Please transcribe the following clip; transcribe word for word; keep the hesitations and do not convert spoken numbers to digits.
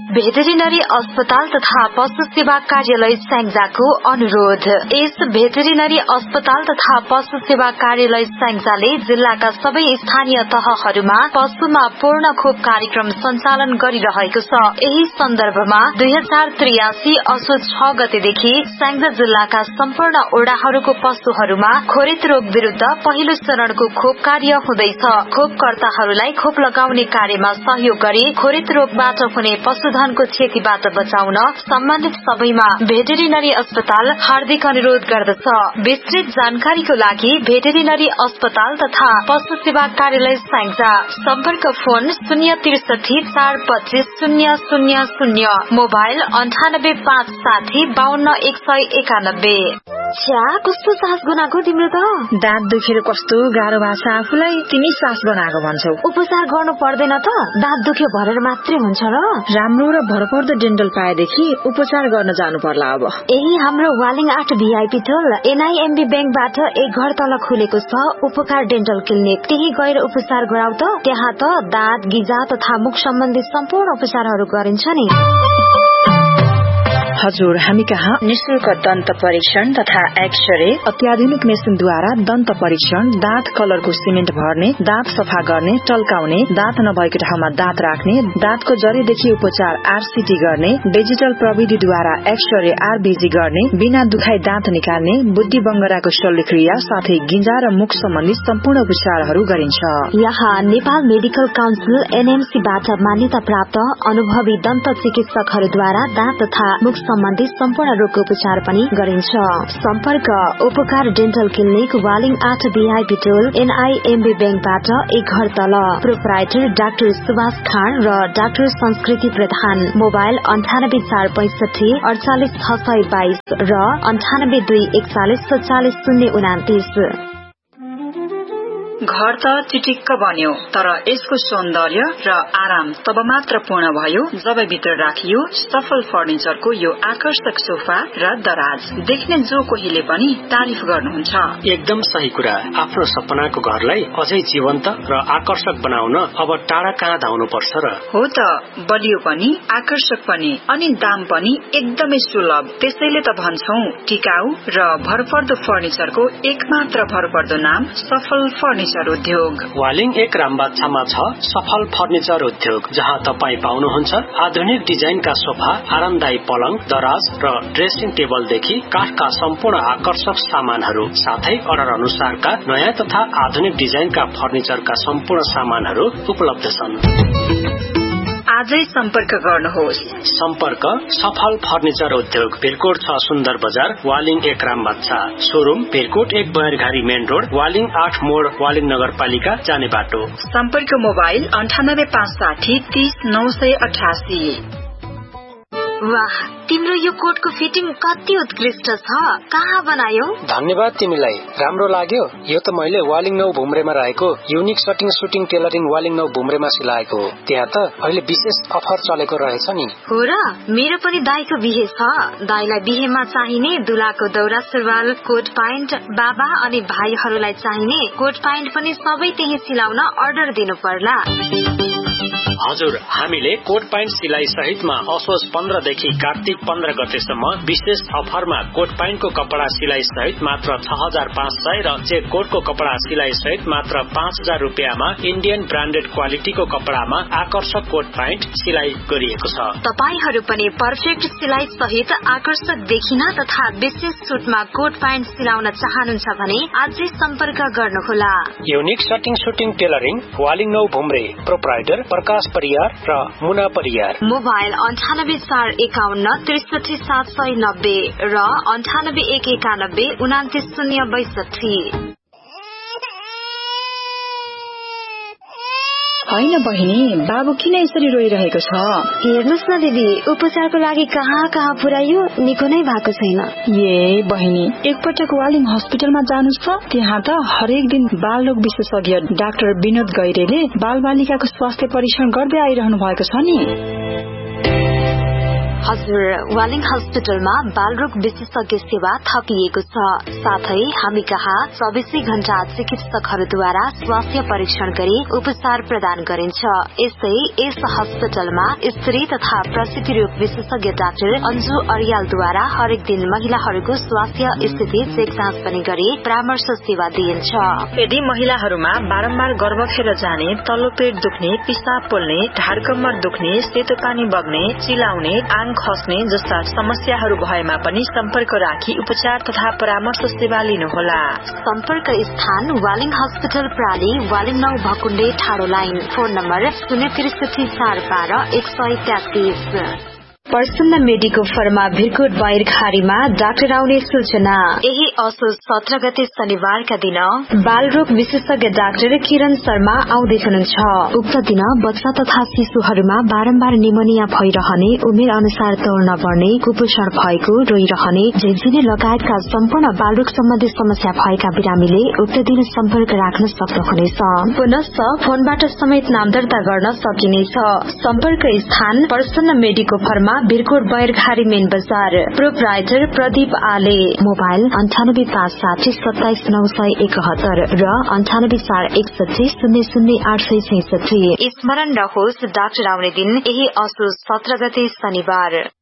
Veterinary अस्पताल तथा पशु सेवा कार्यालय स्याङ्जाको अनुरोध। यस भेटेरिनरी अस्पताल तथा पशु सेवा कार्यालय स्याङ्जाले जिल्लाका सबै स्थानीय तहहरूमा पशुमा पूर्ण खोप कार्यक्रम सञ्चालन गरिरहेको छ। यही सन्दर्भमा दुई हजार त्रियासी असोज छ गतेदेखि स्याङ्जा जिल्लाका सम्पूर्ण ओडाहरूको पशुहरूमा खोरेत रोग विरूद्ध पहिलो चरणको खोप कार्य हुँदैछ। खोपकर्ताहरूलाई खोप लगाउने कार्यमा सहयोग गरी खोरेत रोगबाट हुने पशुधनको क्षतिबाट बचाउन सम्बन्धित सबैमा भेटेरिनरी अस्पताल हार्दिक अनुरोध गर्दछ। विस्तृत जानकारीको लागि भेटेरिनरी अस्पताल तथा पशु सेवा कार्यालय स्याङ्जा। सम्पर्क फोन शून्य त्रिसठी चार पच्चीस शून्य शून्य शून्य, मोबाइल अन्ठानब्बे पाँच साठी बाहन्न एक सय एकानब्बे। छ्या, कस्तो सास बनाएको तिम्रो त? दाँत दुखेर कस्तो गाह्रो भएको छ आफूलाई, तिमी सास बनाएको भन्छौ। उपचार गर्नु पर्दैन त? दाँत दुख्यो भरेर मात्रै हुन्छ र? राम्रो र भरपर्दो डेन्टल पाएदेखि उपचार गर्न जानु पर्ला अब। यही हाम्रो वालिङ आठ भीआईपी टोल एनआईएमबी ब्याङ्कबाट एक घर तल खुलेको छ उपकार डेन्टल क्लिनिक। त्यही गएर उपचार गराउ त। त्यहाँ त दाँत, गिजा तथा मुख सम्बन्धी सम्पूर्ण उपचारहरू गरिन्छ नि। हजुर, हामी कहाँ निशुल्क दन्त परीक्षण तथा एक्सरे, अत्याधुनिक मेसिनद्वारा दन्त परीक्षण, दाँत कलरको सिमेन्ट भर्ने, दाँत सफा गर्ने, टल्काउने, दाँत नभएको ठाउँमा दाँत राख्ने, दाँतको जरीदेखि उपचार आरसीटी गर्ने, डिजिटल प्रविधिद्वारा एक्सरे आरबीजी गर्ने, बिना दुखाइ दाँत निकाल्ने, बुद्धि बङ्गराको शल्यक्रिया साथै गिजा र मुख सम्बन्धी सम्पूर्ण उपचारहरू गरिन्छ। यहाँ नेपाल मेडिकल काउन्सिल एनएमसीबाट मान्यता प्राप्त अनुभवी दन्त चिकित्सकहरूद्वारा दाँत तथा मुख सम्बन्धी सम्पूर्ण रोगको उपचार पनि गरिन्छ। सम्पर्क उपकार डेन्टल क्लिनिक, वालिङ आठ भीआईपी टोल एनआईएमबी ब्याङ्कबाट एक घर तल। प्रोपराइटर डाक्टर सुभाष खान र डाक्टर संस्कृति प्रधान। मोबाइल अन्ठानब्बे चार पैंसठी अडचालिस छ सय बाइस र अन्ठानब्बे दुई एकचालिस सत्तालिस शून्य उनातिस। घर त चिटिक्क बन्यो, तर यसको सौन्दर्य र आराम तब मात्र पूर्ण भयो जब भित्र राखियो सफल फर्निचरको यो आकर्षक सोफा र दराज। देख्ने जो कोहीले पनि तारिफ गर्नुहुन्छ। एकदम सही कुरा। आफ्नो सपनाको घरलाई अझै जीवन्त र आकर्षक बनाउन अब टाढा कहाँ धाउनु पर्छ र? हो त, बलियो पनि आकर्षक पनि अनि दाम पनि एकदमै सुलभ। त्यसैले त भन्छौं टिकाउ र भरपर्दो फर्निचरको एकमात्र भरपर्दो नाम सफल फर्निचर उद्योग। वालिङ एक रामबाछामा छ सफल फर्निचर उद्योग, जहाँ तपाई पाउनुहुन्छ आधुनिक डिजाइनका सोफा, आरामदायी पलङ, दराज र ड्रेसिङ टेबलदेखि काठका सम्पूर्ण आकर्षक सामानहरू, साथै अर्डर अनुसारका नयाँ तथा आधुनिक डिजाइनका फर्निचरका सम्पूर्ण सामानहरू उपलब्ध छन्। आजै सम्पर्क गर्नुहोस्। सम्पर्क सफल फर्निचर उद्योग, भिरकोट छ सुन्दर बजार, वालिङ एक रामबाछा। शोरूम भिरकोट एक बयरघारी मेन रोड, वालिङ आठ मोड, वालिङ नगरपालिका जाने बाटो। सम्पर्क मोबाइल अन्ठानब्बे पाँच साठी तीस नौ सय अठासी। वाह, तिम्रो यो कोटको फिटिङ कति उत्कृष्ट छ। कहाँ बनायो? धन्यवाद तिमीलाई, राम्रो लाग्यो। यो त मैले वालिङ नौ भुम्रेमा रहेको युनिक सटिङ सुटिङ टेलरिङ वालिङ नौ भुम्रेमा सिलाएको हो। त्यहाँ त अहिले विशेष अफर चलेको रहेछ नि। हो र? मेरो पनि दाइको बिहे छ। दाइलाई बिहेमा चाहिने दुलाको दौरा सुरुवाल, कोट प्यान्ट, बाबा अनि भाइहरूलाई चाहिने कोट प्यान्ट पनि सबै त्यही सिलाउन अर्डर दिनु पर्ला। हजुर, हामीले कोट प्यान्ट सिलाइ सहितमा असोज पन्ध्र देखि कार्तिक पन्ध्र गतेसम्म विशेष अफरमा कोट प्यान्टको कपडा सिलाइ सहित मात्र छ हजार पाँच सय र चेक कोटको कपडा सिलाइ सहित मात्र पाँच हजार रुपियाँमा इन्डियन ब्रान्डेड क्वालिटीको कपडामा आकर्षक कोट प्यान्ट सिलाइ गरिएको छ। तपाईहरू पनि पर्फेक्ट सिलाइ सहित आकर्षक देखिन तथा विशेष सुटमा कोट प्यान्ट सिलाउन चाहनुहुन्छ भने आजै सम्पर्क गर्नुहोला। युनिक सटिङ सुटिङ टेलरिङ वालिङ नौ भुम्रे, प्रोपराइटर प्रकाश परियार र मुना परियार। मोबाइल अन्ठानब्बे चार एकाउन्न त्रिसठी सात सय नब्बे र अन्ठानब्बे एक एकानब्बे उनातिस शून्य बैसठी। होइन बहिनी, बाबु किन यसरी रोइरहेको छ? हेर्नुहोस् न दिदी, उपचारको लागि कहाँ कहाँ पुर्यायो, निको नै भएको छैन। ए बहिनी, एकपटक वालिङ हस्पिटलमा जानुस् त। त्यहाँ त हरेक दिन बाल रोग विशेषज्ञ डाक्टर विनोद गैरेले बाल बालिकाको स्वास्थ्य परीक्षण गर्दै आइरहनु भएको छ नि। हजुर, वालिङ हस्पिटलमा बालरोग विशेषज्ञ सेवा थपिएको छ। साथै हामी कहाँ चौबिसै घण्टा चिकित्सकहरूद्वारा स्वास्थ्य परीक्षण गरी उपचार प्रदान गरिन्छ। यस्तै यस हस्पिटलमा स्त्री तथा प्रसूति रोग विशेषज्ञ डाक्टर अन्जु अर्यालद्वारा हरेक दिन महिलाहरूको स्वास्थ्य स्थिति चेक जाँच पनि गरी परामर्श सेवा दिइन्छ। यदि महिलाहरूमा बारम्बार गर्भ खेर जाने, तल्लो पेट दुख्ने, पिसाब पोल्ने, ढाड कम्मर दुख्ने, सेतो पानी बग्ने, चिलाउने, आङ खस्ने जस्ता समस्याहरू भएमा पनि सम्पर्क राखी उपचार तथा परामर्श सेवा लिनुहोला। सम्पर्क स्थान वालिङ हस्पिटल प्राली, वालिङ नौ भकुण्डे ठाडो लाइन। फोन नम्बर शून्य त्रिसठी चार बाह्र एक सय तेत्तीस। प्रसन्न मेडिको फर्मा भिरकोट बाहिरखारीमा डाक्टर आउने सूचना। यही असोज सत्र गते शनिबारका दिन बालरोग विशेषज्ञ डाक्टर किरण शर्मा आउँदै हुनुहुन्छ। उक्त दिन बच्चा तथा शिशुहरूमा बारम्बार निमोनिया भइरहने, उमेर अनुसार तौल नबढ्ने, कुपोषण भएको, रोइरहने, झिझिने लगायतका सम्पूर्ण बालरोग सम्बन्धी समस्या भएका बिरामीले उक्त दिन सम्पर्क राख्न सक्नुहुनेछ। पुनश्च फोनबाट समेत नाम दर्ता गर्न सकिनेछ। सम्पर्क स्थान प्रसन्न मेडिको फर्मा भिरकोट बाहिरखारी मेन बजार। प्रोपराइटर प्रदीप आले। मोबाइल अन्ठानब्बे पाँच साठी सत्ताइस नौ सय एकहत्तर र अन्ठानब्बे चार एकसठी शून्य शून्य आठ सय छैसठी। स्मरण रहोस्, डाक्टर आउने दिन यही असोज सत्र गते शनिबार।